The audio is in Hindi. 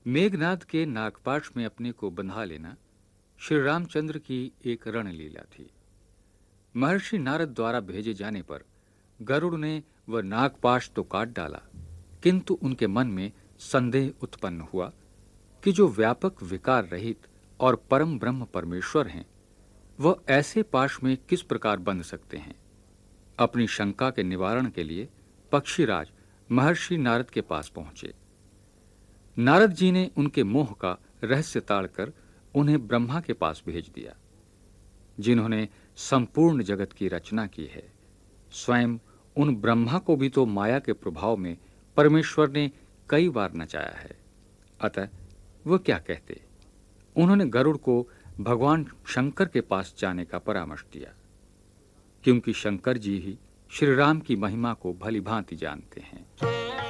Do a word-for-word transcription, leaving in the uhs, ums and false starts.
मेघनाद के नागपाश में अपने को बंधा लेना श्री रामचंद्र की एक रणलीला थी। महर्षि नारद द्वारा भेजे जाने पर गरुड़ ने वह नागपाश तो काट डाला, किंतु उनके मन में संदेह उत्पन्न हुआ कि जो व्यापक विकार रहित और परम ब्रह्म परमेश्वर हैं, वह ऐसे पाश में किस प्रकार बंध सकते हैं। अपनी शंका के निवारण के लिए पक्षीराज महर्षि नारद के पास पहुंचे। नारद जी ने उनके मोह का रहस्य ताड़कर उन्हें ब्रह्मा के पास भेज दिया, जिन्होंने संपूर्ण जगत की रचना की है। स्वयं उन ब्रह्मा को भी तो माया के प्रभाव में परमेश्वर ने कई बार नचाया है। अतः वह क्या कहते। उन्होंने गरुड़ को भगवान शंकर के पास जाने का परामर्श दिया, क्योंकि शंकर जी ही श्री राम की महिमा को भली भांति जानते हैं।